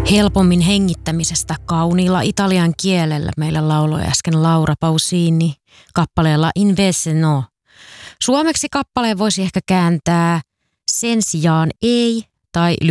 helpommin hengittämisestä kauniilla italian kielellä. Meillä lauloi äsken Laura Pausini kappaleella Invece no. Suomeksi kappaleen voisi ehkä kääntää sen sijaan ei tai